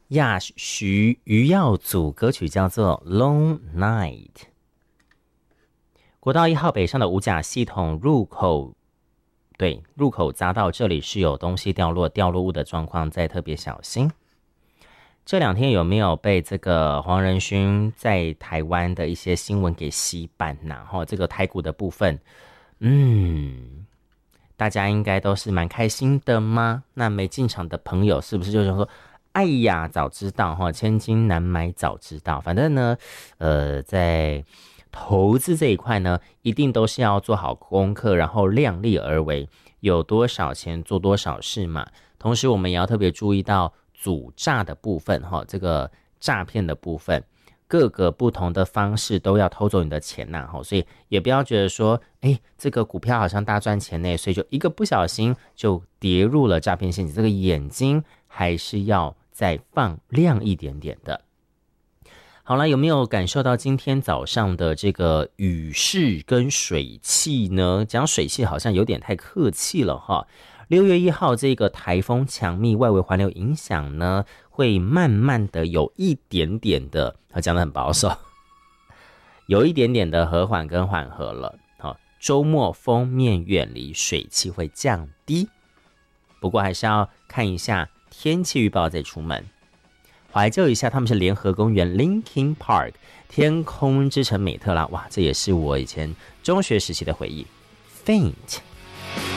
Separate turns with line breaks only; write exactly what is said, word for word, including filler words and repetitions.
呀，徐余耀祖歌曲叫做 Long Night。 国道一号北上的五甲系统入口，对，入口匝道这里是有东西掉落掉落物的状况，再特别小心。这两天有没有被这个黄仁勋在台湾的一些新闻给洗版呐？哈，这个台股的部分，嗯，大家应该都是蛮开心的吗？那没进场的朋友是不是就想说，哎呀，早知道哈，千金难买早知道。反正呢，呃，在投资这一块呢，一定都是要做好功课，然后量力而为，有多少钱做多少事嘛。同时，我们也要特别注意到阻诈的部分哈，这个诈骗的部分，各个不同的方式都要偷走你的钱呐哈，所以也不要觉得说，哎，这个股票好像大赚钱呢，所以就一个不小心就跌入了诈骗陷阱，这个眼睛还是要再放亮一点点的。好了，有没有感受到今天早上的这个雨势跟水汽呢？讲水汽好像有点太客气了哈。六月一号这个台风强密外围环流影响呢，会慢慢的有一点点的，他讲得很保守，有一点点的和缓跟缓和了。好，周末锋面远离，水汽会降低，不过还是要看一下天气预报再出门。怀旧一下，他们是联合公园 Linkin Park 天空之城美特拉，哇，这也是我以前中学时期的回忆。Faint